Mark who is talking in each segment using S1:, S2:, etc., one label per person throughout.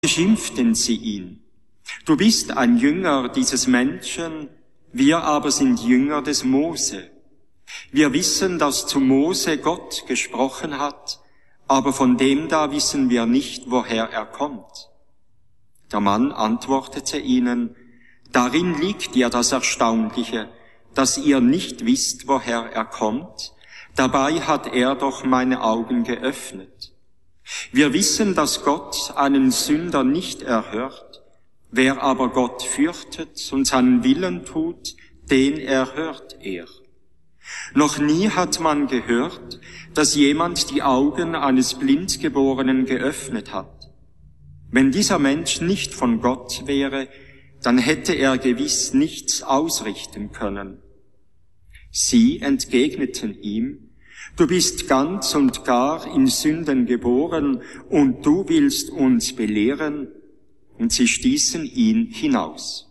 S1: beschimpften sie ihn. Du bist ein Jünger dieses Menschen, wir aber sind Jünger des Mose. Wir wissen, dass zu Mose Gott gesprochen hat, aber von dem da wissen wir nicht, woher er kommt. Der Mann antwortete ihnen, darin liegt ja das Erstaunliche, dass ihr nicht wisst, woher er kommt. Dabei hat er doch meine Augen geöffnet. Wir wissen, dass Gott einen Sünder nicht erhört. Wer aber Gott fürchtet und seinen Willen tut, den erhört er. Noch nie hat man gehört, dass jemand die Augen eines Blindgeborenen geöffnet hat. Wenn dieser Mensch nicht von Gott wäre, dann hätte er gewiss nichts ausrichten können. Sie entgegneten ihm, du bist ganz und gar in Sünden geboren und du willst uns belehren, und sie stießen ihn hinaus.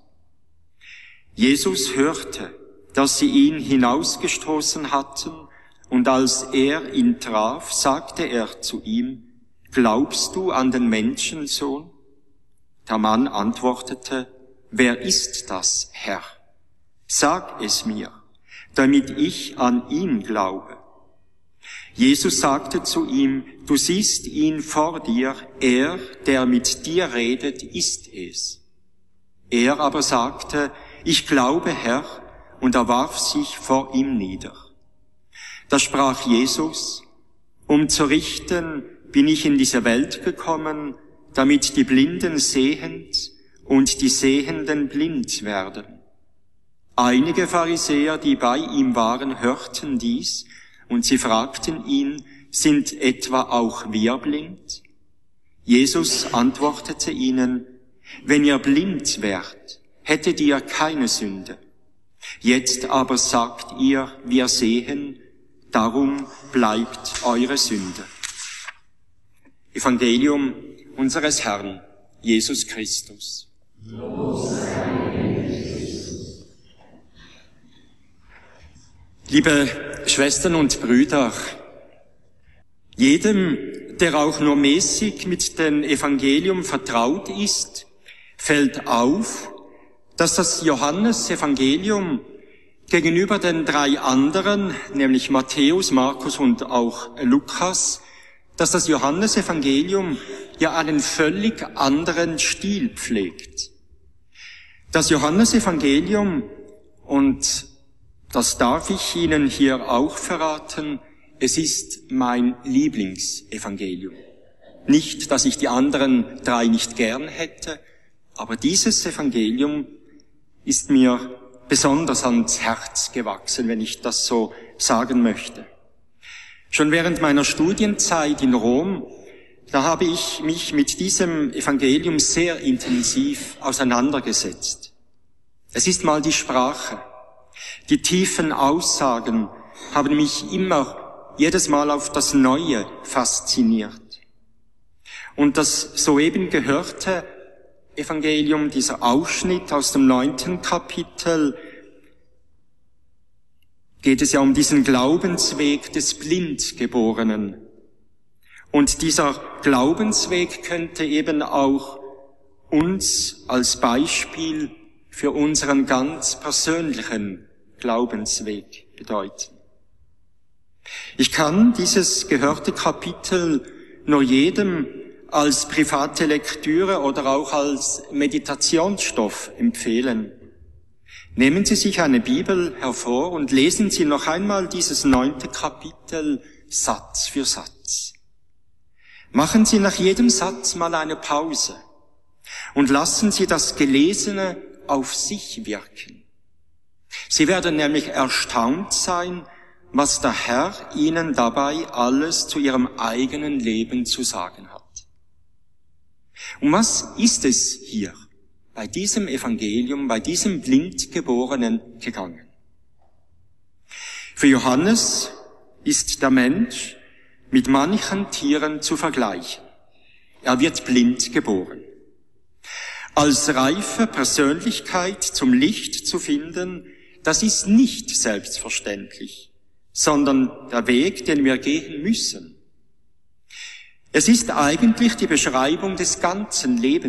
S1: Jesus hörte, dass sie ihn hinausgestoßen hatten, und als er ihn traf, sagte er zu ihm, glaubst du an den Menschensohn? Der Mann antwortete, wer ist das, Herr? Sag es mir, damit ich an ihn glaube. Jesus sagte zu ihm, du siehst ihn vor dir, er, der mit dir redet, ist es. Er aber sagte, ich glaube, Herr, und er warf sich vor ihm nieder. Da sprach Jesus, um zu richten bin ich in diese Welt gekommen, damit die Blinden sehend und die Sehenden blind werden. Einige Pharisäer, die bei ihm waren, hörten dies, und sie fragten ihn, sind etwa auch wir blind? Jesus antwortete ihnen, wenn ihr blind wärt, hättet ihr keine Sünde. Jetzt aber sagt ihr, wir sehen, darum bleibt eure Sünde. Evangelium unseres Herrn, Jesus Christus. Liebe Schwestern und Brüder, jedem, der auch nur mäßig mit dem Evangelium vertraut ist, fällt auf, dass das Johannesevangelium gegenüber den drei anderen, nämlich Matthäus, Markus und auch Lukas, dass das Johannesevangelium ja einen völlig anderen Stil pflegt. Das Johannesevangelium, und das darf ich Ihnen hier auch verraten, es ist mein Lieblingsevangelium. Nicht, dass ich die anderen drei nicht gern hätte, aber dieses Evangelium ist mir besonders ans Herz gewachsen, wenn ich das so sagen möchte. Schon während meiner Studienzeit in Rom, da habe ich mich mit diesem Evangelium sehr intensiv auseinandergesetzt. Es ist mal die Sprache. Die tiefen Aussagen haben mich jedes Mal auf das Neue fasziniert. Und das soeben gehörte Evangelium, dieser Ausschnitt aus dem 9. Kapitel, geht es ja um diesen Glaubensweg des Blindgeborenen. Und dieser Glaubensweg könnte eben auch uns als Beispiel für unseren ganz persönlichen Glaubensweg bedeuten. Ich kann dieses gehörte Kapitel nur jedem als private Lektüre oder auch als Meditationsstoff empfehlen. Nehmen Sie sich eine Bibel hervor und lesen Sie noch einmal dieses 9. Kapitel Satz für Satz. Machen Sie nach jedem Satz mal eine Pause und lassen Sie das Gelesene auf sich wirken. Sie werden nämlich erstaunt sein, was der Herr Ihnen dabei alles zu Ihrem eigenen Leben zu sagen hat. Um was ist es hier bei diesem Evangelium, bei diesem Blindgeborenen gegangen? Für Johannes ist der Mensch mit manchen Tieren zu vergleichen. Er wird blind geboren. Als reife Persönlichkeit zum Licht zu finden, das ist nicht selbstverständlich, sondern der Weg, den wir gehen müssen. Es ist eigentlich die Beschreibung des ganzen Lebens.